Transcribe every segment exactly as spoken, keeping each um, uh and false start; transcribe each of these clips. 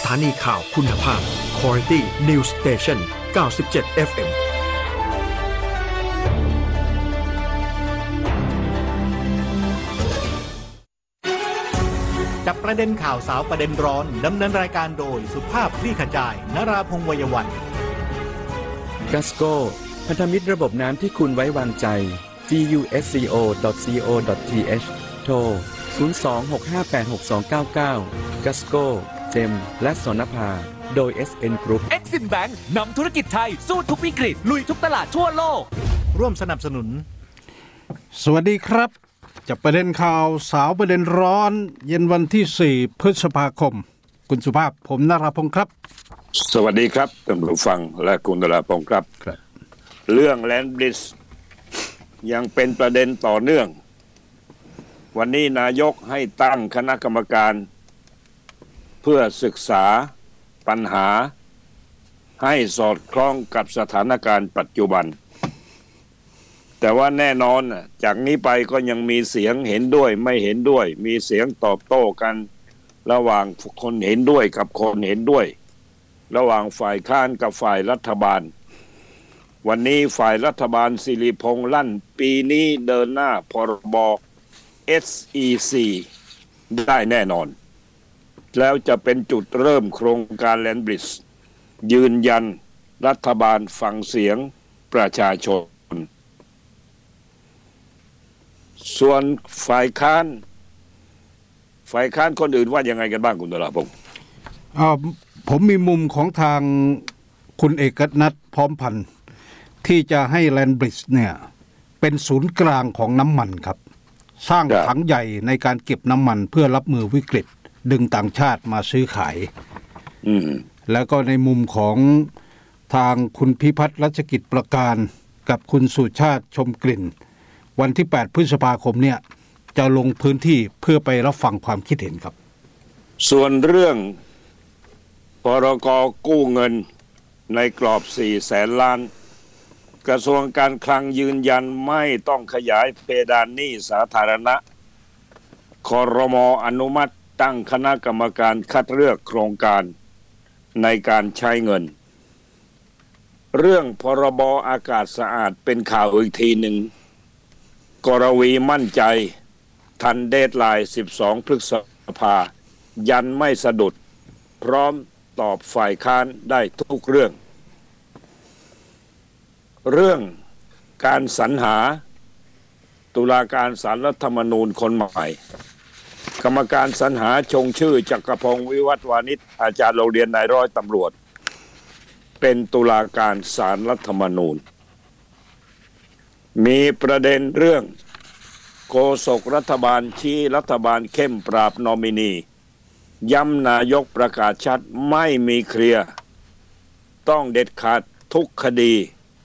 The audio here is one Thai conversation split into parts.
ถานีข่าวคุณภาพ Quality News Station เก้าสิบเจ็ด เอฟ เอ็มจับประเด็นข่าวสาวประเด็นร้อนดำเนินรายการโดยสุภาพคลี่ขจายนราพงษ์ วัยวันกัสโก้พันธมิตรระบบน้ำที่คุณไว้วางใจ จี ยู เอส ซี โอ ดอท ซี โอ ดอท ที เอช โทร ศูนย์ สอง หก ห้า แปด หก สอง เก้า เก้า กัสโก้เจมและสนภาโดย เอส เอ็น Group Exim Bank นำธุรกิจไทยสู้ทุกวิกฤตลุยทุกตลาดทั่วโลกร่วมสนับสนุนสวัสดีครับจับประเด็นข่าวสาวประเด็นร้อนเย็นวันที่สี่พฤษภาคมคุณสุภาพผมนราพงษ์ครับสวัสดีครับท่านผู้ฟังและคุณนราพงษ์ครับครับเรื่องแลนด์บริดจ์ยังเป็นประเด็นต่อเนื่องวันนี้นายกให้ตั้งคณะกรรมการเพื่อศึกษาปัญหาให้สอดคล้องกับสถานการณ์ปัจจุบันแต่ว่าแน่นอนจากนี้ไปก็ยังมีเสียงเห็นด้วยไม่เห็นด้วยมีเสียงตอบโต้กันระหว่างคนเห็นด้วยกับคนเห็นด้วยระหว่างฝ่ายค้านกับฝ่ายรัฐบาลวันนี้ฝ่ายรัฐบาลสิริพงษ์ลั่นปีนี้เดินหน้าพรบ เอส อี ซี ได้แน่นอนแล้วจะเป็นจุดเริ่มโครงการแลนด์บริดจ์ยืนยันรัฐบาลฟังเสียงประชาชนส่วนฝ่ายค้านฝ่ายค้านคนอื่นว่ายังไงกันบ้างคุณนราพงษ์อ่าผมมีมุมของทางคุณเอกนัทพร้อมพันธ์ที่จะให้แลนด์บริดจ์เนี่ยเป็นศูนย์กลางของน้ำมันครับสร้างถังใหญ่ในการเก็บน้ำมันเพื่อรับมือวิกฤตดึงต่างชาติมาซื้อขายแล้วก็ในมุมของทางคุณพิพัฒน์รัชกิจประการกับคุณสุชาติชมกลิ่นวันที่แปดพฤษภาคมเนี่ยจะลงพื้นที่เพื่อไปรับฟังความคิดเห็นครับส่วนเรื่องพรก.กู้เงินในกรอบสี่แสนล้านกระทรวงการคลังยืนยันไม่ต้องขยายเพดานหนี้สาธารณะครม.อนุมัติตั้งคณะกรรมการคัดเลือกโครงการในการใช้เงินเรื่องพรบ.อากาศสะอาดเป็นข่าวอีกทีหนึ่งกรวีมั่นใจทันเดดไลน์สิบสองพฤษภายันไม่สะดุดพร้อมตอบฝ่ายค้านได้ทุกเรื่องเรื่องการสรรหาตุลาการศาลรัฐธรรมนูญคนใหม่กรรมการสรรหาชงชื่อจักรพงศ์วิวัฒน์วานิชอาจารย์โรงเรียนนายร้อยตำรวจเป็นตุลาการศาลรัฐธรรมนูญมีประเด็นเรื่องโฆษกรัฐบาลชี้รัฐบาลเข้มปราบนอมินีย้ำนายกประกาศชัดไม่มีเคลียร์ต้องเด็ดขาดทุกคดี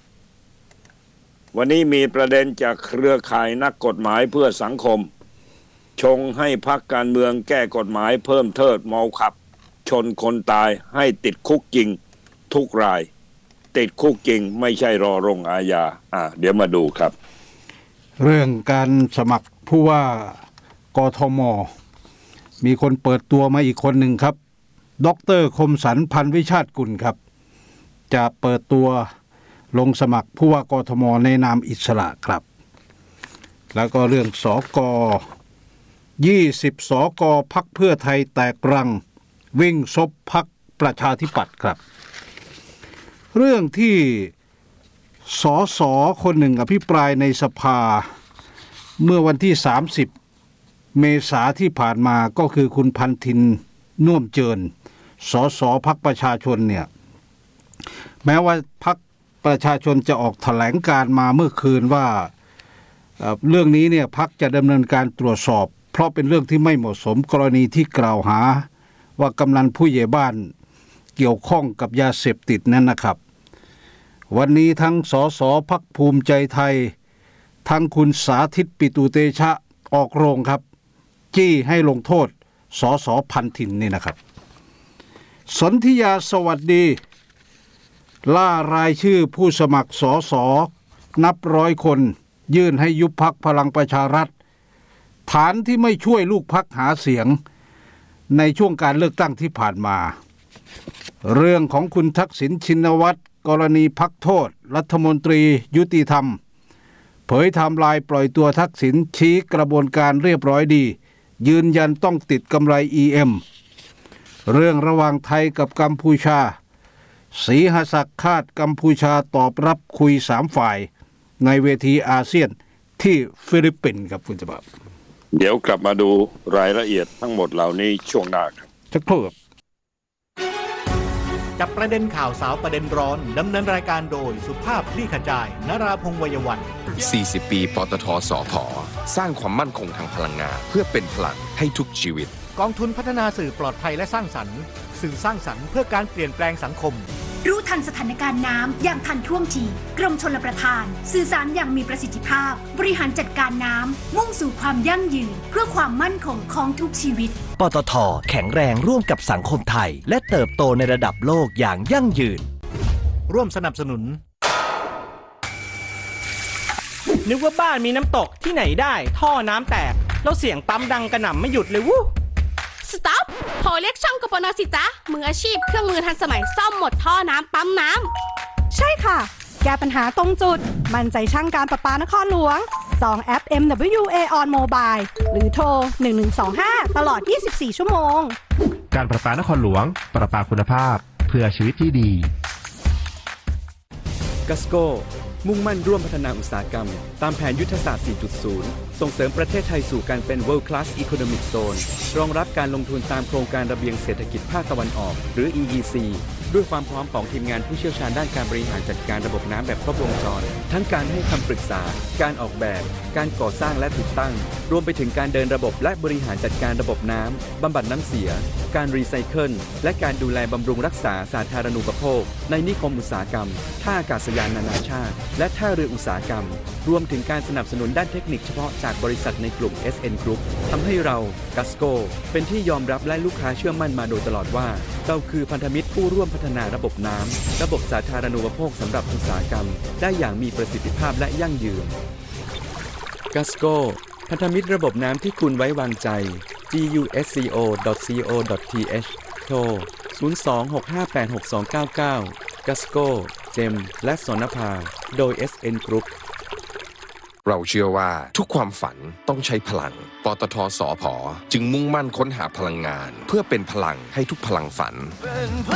วันนี้มีประเด็นจากเครือข่ายนักกฎหมายเพื่อสังคมชงให้พรรคการเมืองแก้กฎหมายเพิ่มโทษเมาขับชนคนตายให้ติดคุกจริงทุกรายติดคุกจริงไม่ใช่รอลงอาญาอ่าเดี๋ยวมาดูครับเรื่องการสมัครผู้ว่ากทม.มีคนเปิดตัวมาอีกคนหนึ่งครับดร.คมสันต์ พันวิชาติกุลครับจะเปิดตัวลงสมัครผู้ว่ากทม.ในนามอิสระครับแล้วก็เรื่องสกยี่สิบสกพรรคเพื่อไทยแตกรังวิ่งซบพรรคประชาธิปัตย์ครับเรื่องที่สสคนหนึ่งอภิปรายในสภาเมื่อวันที่สามสิบเมษายนที่ผ่านมาก็คือคุณพันธินน่วมเจิญสสพรรคประชาชนเนี่ยแม้ว่าพรรคประชาชนจะออกแถลงการมาเมื่อคืนว่าเอ่อเรื่องนี้เนี่ยพรรคจะดำเนินการตรวจสอบเพราะเป็นเรื่องที่ไม่เหมาะสมกรณีที่กล่าวหาว่ากำนันผู้ใหญ่บ้านเกี่ยวข้องกับยาเสพติดนั้นนะครับวันนี้ทั้งสสพรรคภูมิใจไทยทั้งคุณสาธิตปิตุเตชะออกโรงครับจี้ให้ลงโทษสสพันธินนี่นะครับสนธิยาสวัสดีล่ารายชื่อผู้สมัครสสนับร้อยคนยื่นให้ยุบพรรคพลังประชารัฐฐานที่ไม่ช่วยลูกพรรคหาเสียงในช่วงการเลือกตั้งที่ผ่านมาเรื่องของคุณทักษิณชินวัตรกรณีพักโทษรัฐมนตรียุติธรรมเผยไทม์ไลน์ปล่อยตัวทักษิณชี้กระบวนการเรียบร้อยดียืนยันต้องติดกำไร อี เอ็ม เรื่องระหว่างไทยกับกัมพูชาศรีหศักดิ์คาดกัมพูชาตอบรับคุยสามฝ่ายในเวทีอาเซียนที่ฟิลิปปินส์ครับคุณจบับเดี๋ยวกลับมาดูรายละเอียดทั้งหมดเหล่านี้ช่วงหน้าครับสักครู่ครับจับประเด็นข่าวสาวประเด็นร้อนดำเนินรายการโดยสุภาพคลี่ขจายนราพงษ์วัยวันสี่สิบ ปีปตท.สผ.สร้างความมั่นคงทางพลังงานเพื่อเป็นพลังให้ทุกชีวิตกองทุนพัฒนาสื่อปลอดภัยและสร้างสรรค์สื่อสร้างสรรค์เพื่อการเปลี่ยนแปลงสังคมรู้ทันสถานการณ์น้ำอย่างทันท่วงทีกรมชลประทานสื่อสารอย่างมีประสิทธิภาพบริหารจัดการน้ำมุ่งสู่ความยั่งยืนเพื่อความมั่นคงของทุกชีวิตปตท.แข็งแรงร่วมกับสังคมไทยและเติบโตในระดับโลกอย่างยั่งยืนร่วมสนับสนุนนึกว่าบ้านมีน้ำตกที่ไหนได้ท่อน้ำแตกแล้วเสียงปั๊มดังกระหน่ำไม่หยุดเลยวู้สต็อปโทรเรียกช่างกปนสิจ๊ะมืออาชีพเครื่องมือทันสมัยซ่อมหมดท่อน้ำปั๊มน้ำใช่ค่ะแก้ปัญหาตรงจุดมั่นใจช่างการประปานครหลวงจองแอป เอ็ม ดับเบิลยู เอ on mobile หรือโทรหนึ่งหนึ่งสองห้าตลอดยี่สิบสี่ชั่วโมงการประปานครหลวงประปาคุณภาพเพื่อชีวิตที่ดีกัสโกมุ่งมั่นร่วมพัฒนาอุตสาหกรรมตามแผนยุทธศาสตร์ สี่จุดศูนย์ ส่งเสริมประเทศไทยสู่การเป็น World Class Economic Zone รองรับการลงทุนตามโครงการระเบียงเศรษฐกิจภาคตะวันออกหรือ อี อี ซี ด้วยความพร้อมของทีมงานผู้เชี่ยวชาญด้านการบริหารจัดการระบบน้ำแบบครบวงจรทั้งการให้คำปรึกษาการออกแบบการก่อสร้างและติดตั้งรวมไปถึงการเดินระบบและบริหารจัดการระบบน้ำบำบัดน้ำเสียการรีไซเคิลและการดูแลบำรุงรักษาสาธารณูปโภคในนิคมอุตสาหกรรมท่าอากาศยานนานาชาติและท่าเรืออุตสาหกรรมรวมถึงการสนับสนุนด้านเทคนิคเฉพาะจากบริษัทในกลุ่ม เอส เอ็น Group ทำให้เรากัสโกเป็นที่ยอมรับและลูกค้าเชื่อมั่นมาโดยตลอดว่าเราคือพันธมิตรผู้ร่วมพัฒนาระบบน้ำระบบสาธารณูปโภคสำหรับอุตสาหกรรมได้อย่างมีประสิทธิภาพและยั่งยืนกัสโกพันธมิตรระบบน้ำที่คุณไว้วางใจ จี ยู เอส ซี โอ ดอท ซี โอ ดอท ที เอช โทรศูนย์ สอง หก ห้า แปด หก สอง เก้า เก้า กัสโกเจมและสนภาโดย เอส เอ็น Group เราเชื่อว่าทุกความฝันต้องใช้พลังปตท.สผ.จึงมุ่งมั่นค้นหาพลังงานเพื่อเป็นพลังให้ทุกพลังฝัน